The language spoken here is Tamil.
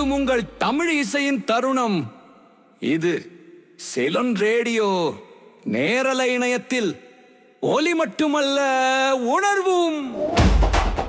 மீண்டும் உங்கள் தமிழ் இசையின் தருணம். இது செலன் ரேடியோ. நேரலை இணையத்தில் ஒலி மட்டுமல்ல, உணர்வும்.